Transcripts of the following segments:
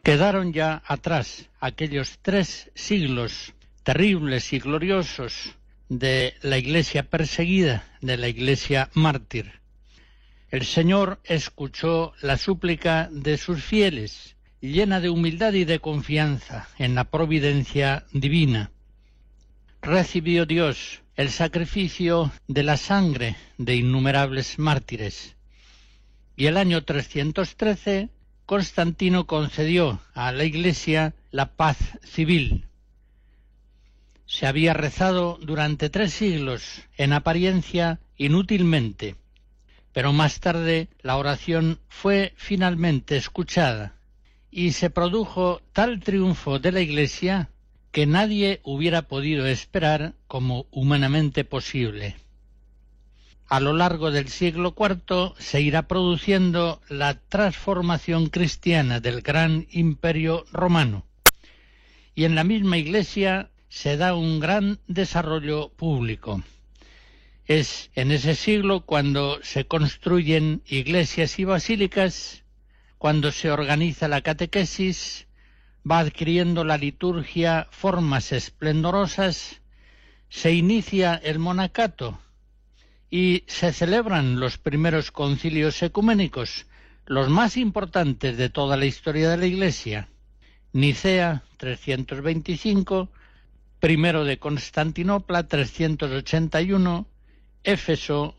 Quedaron ya atrás aquellos 3 siglos terribles y gloriosos de la Iglesia perseguida, de la Iglesia mártir. El Señor escuchó la súplica de sus fieles, llena de humildad y de confianza en la providencia divina. Recibió Dios el sacrificio de la sangre de innumerables mártires. Y el año 313, Constantino concedió a la Iglesia la paz civil. Se había rezado durante 3 siglos, en apariencia inútilmente, pero más tarde la oración fue finalmente escuchada y se produjo tal triunfo de la Iglesia que nadie hubiera podido esperar como humanamente posible. A lo largo del siglo IV se irá produciendo la transformación cristiana del gran imperio romano, y en la misma Iglesia se da un gran desarrollo público. Es en ese siglo cuando se construyen iglesias y basílicas, cuando se organiza la catequesis, va adquiriendo la liturgia formas esplendorosas, se inicia el monacato y se celebran los primeros concilios ecuménicos, los más importantes de toda la historia de la Iglesia. Nicea, 325, primero de Constantinopla, 381, Éfeso,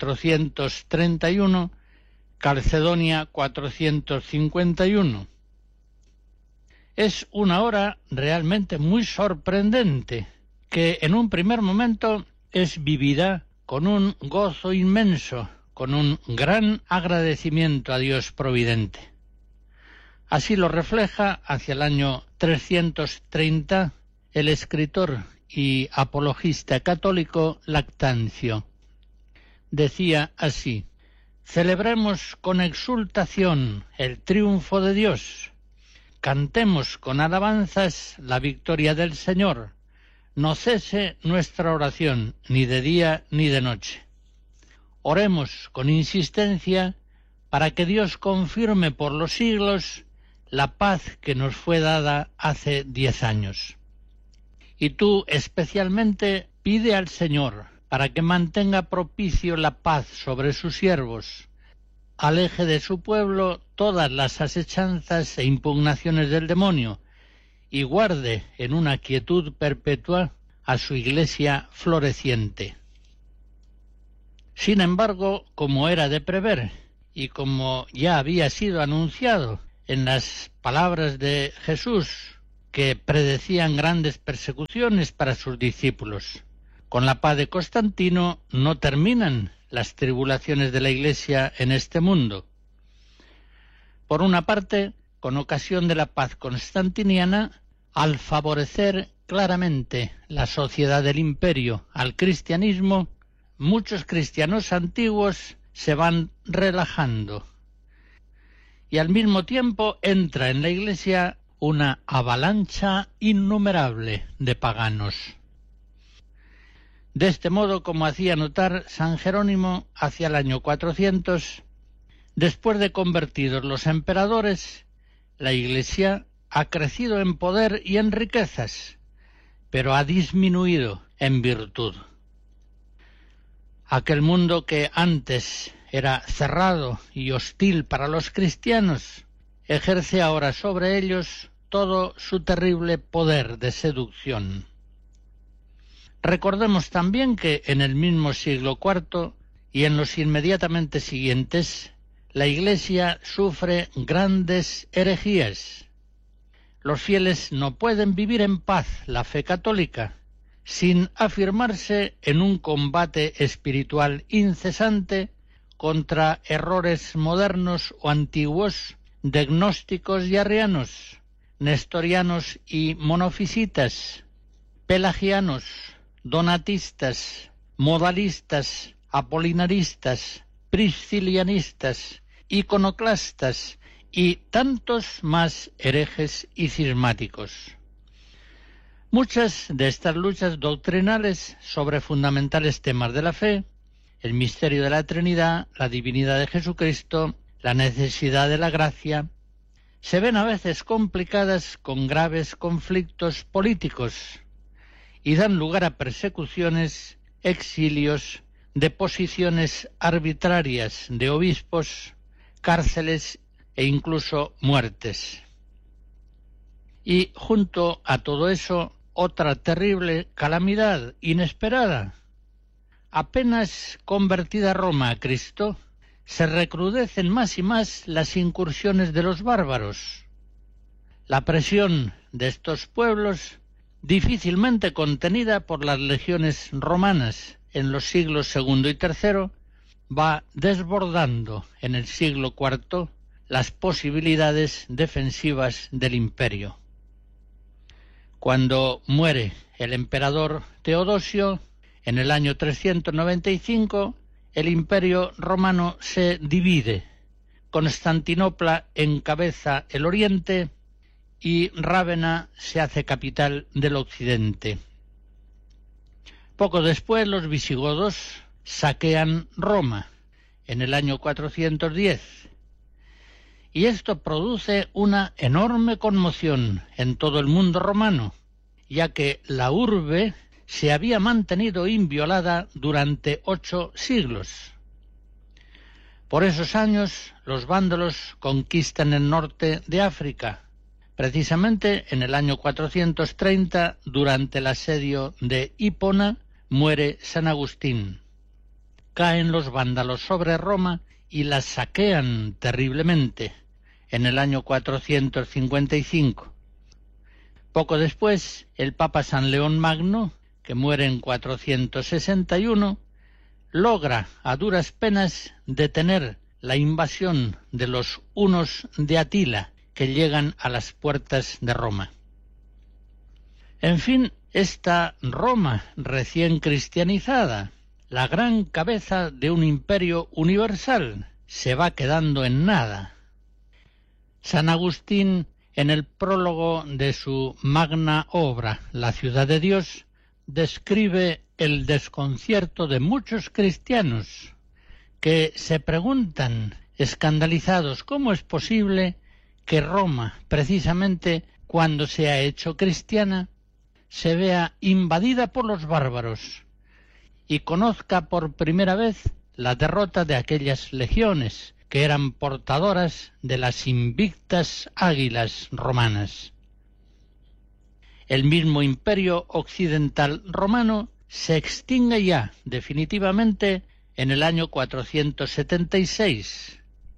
431, Calcedonia, 451. Es una hora realmente muy sorprendente, que en un primer momento es vivida con un gozo inmenso, con un gran agradecimiento a Dios providente. Así lo refleja hacia el año 330 el escritor y apologista católico Lactancio. Decía así: celebremos con exultación el triunfo de Dios, cantemos con alabanzas la victoria del Señor, no cese nuestra oración ni de día ni de noche. Oremos con insistencia para que Dios confirme por los siglos la paz que nos fue dada hace 10 años. Y tú especialmente pide al Señor para que mantenga propicio la paz sobre sus siervos, aleje de su pueblo todas las asechanzas e impugnaciones del demonio, y guarde en una quietud perpetua a su Iglesia floreciente. Sin embargo, como era de prever, y como ya había sido anunciado en las palabras de Jesús, que predecían grandes persecuciones para sus discípulos, con la paz de Constantino no terminan las tribulaciones de la Iglesia en este mundo. Por una parte, con ocasión de la paz constantiniana, al favorecer claramente la sociedad del imperio al cristianismo, muchos cristianos antiguos se van relajando, y al mismo tiempo entra en la Iglesia una avalancha innumerable de paganos. De este modo, como hacía notar San Jerónimo hacia el año 400, después de convertidos los emperadores, la Iglesia ha crecido en poder y en riquezas, pero ha disminuido en virtud. Aquel mundo que antes era cerrado y hostil para los cristianos, ejerce ahora sobre ellos todo su terrible poder de seducción. Recordemos también que en el mismo siglo IV y en los inmediatamente siguientes, la Iglesia sufre grandes herejías. Los fieles no pueden vivir en paz la fe católica sin afirmarse en un combate espiritual incesante contra errores modernos o antiguos de gnósticos y arrianos, nestorianos y monofisitas, pelagianos, donatistas, modalistas, apolinaristas, priscilianistas, iconoclastas y tantos más herejes y cismáticos. Muchas de estas luchas doctrinales sobre fundamentales temas de la fe, el misterio de la Trinidad, la divinidad de Jesucristo, la necesidad de la gracia, se ven a veces complicadas con graves conflictos políticos y dan lugar a persecuciones, exilios, deposiciones arbitrarias de obispos, cárceles e incluso muertes. Y junto a todo eso, otra terrible calamidad inesperada. Apenas convertida Roma a Cristo, se recrudecen más y más las incursiones de los bárbaros. La presión de estos pueblos, difícilmente contenida por las legiones romanas en los siglos II y III, va desbordando en el siglo IV las posibilidades defensivas del imperio. Cuando muere el emperador Teodosio, en el año 395, el imperio romano se divide. Constantinopla encabeza el oriente y Rávena se hace capital del occidente. Poco después los visigodos saquean Roma, en el año 410, y esto produce una enorme conmoción en todo el mundo romano, ya que la urbe se había mantenido inviolada durante 8 siglos. Por esos años, los vándalos conquistan el norte de África. Precisamente en el año 430, durante el asedio de Hipona, muere San Agustín. Caen los vándalos sobre Roma y la saquean terriblemente en el año 455. Poco después, el Papa San León Magno, que muere en 461, logra a duras penas detener la invasión de los hunos de Atila, que llegan a las puertas de Roma. En fin, esta Roma recién cristianizada, la gran cabeza de un imperio universal, se va quedando en nada. San Agustín, en el prólogo de su magna obra, La ciudad de Dios, describe el desconcierto de muchos cristianos que se preguntan, escandalizados, ¿cómo es posible que Roma, precisamente cuando se ha hecho cristiana, se vea invadida por los bárbaros y conozca por primera vez la derrota de aquellas legiones que eran portadoras de las invictas águilas romanas? El mismo imperio occidental romano se extingue ya definitivamente en el año 476.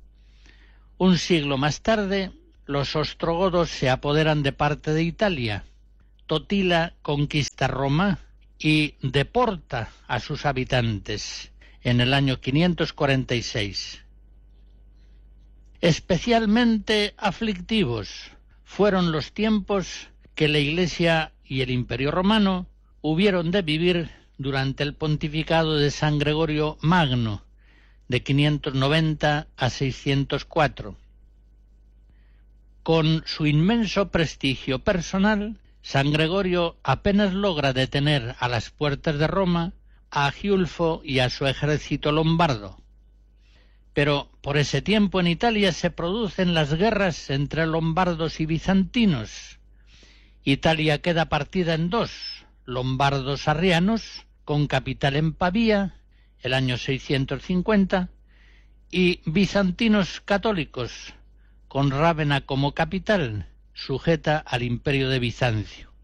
Un siglo más tarde, los ostrogodos se apoderan de parte de Italia. Totila conquista Roma y deporta a sus habitantes en el año 546. Especialmente aflictivos fueron los tiempos que la Iglesia y el Imperio Romano hubieron de vivir durante el pontificado de San Gregorio Magno, de 590 a 604. Con su inmenso prestigio personal, San Gregorio apenas logra detener a las puertas de Roma a Giulfo y a su ejército lombardo. Pero por ese tiempo en Italia se producen las guerras entre lombardos y bizantinos. Italia queda partida en dos: lombardos arrianos, con capital en Pavía, el año 650, y bizantinos católicos, con Rávena como capital, sujeta al imperio de Bizancio.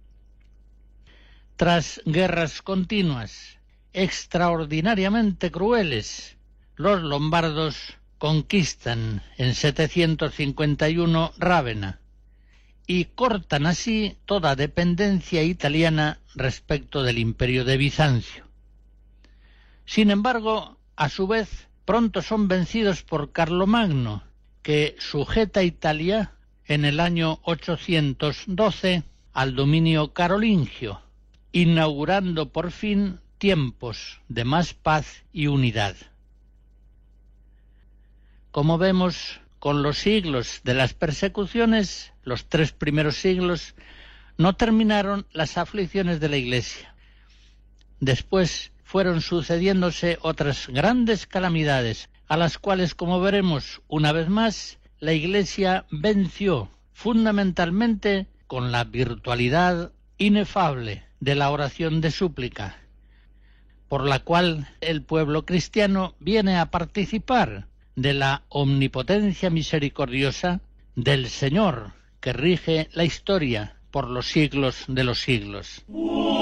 Tras guerras continuas, extraordinariamente crueles, los lombardos conquistan en 751 Rávena y cortan así toda dependencia italiana respecto del imperio de Bizancio. Sin embargo, a su vez, pronto son vencidos por Carlomagno, que sujeta Italia en el año 812 al dominio carolingio, inaugurando por fin tiempos de más paz y unidad. Como vemos, con los siglos de las persecuciones, los 3 primeros siglos, no terminaron las aflicciones de la Iglesia. Después fueron sucediéndose otras grandes calamidades, a las cuales, como veremos una vez más, la Iglesia venció fundamentalmente con la virtualidad inefable de la oración de súplica, por la cual el pueblo cristiano viene a participar de la omnipotencia misericordiosa del Señor que rige la historia por los siglos de los siglos.